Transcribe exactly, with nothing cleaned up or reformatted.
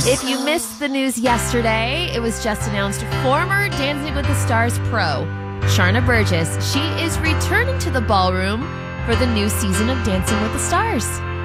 If you missed the news yesterday, it was just announced former Dancing with the Stars pro, Sharna Burgess. She is returning to the ballroom for the new season of Dancing with the Stars.